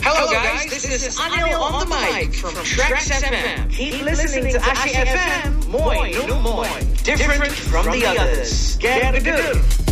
Hello guys, this is Anil on the mic from Trax FM. Keep listening to Ashi FM. Moy, no moy. Different from the others. Get good.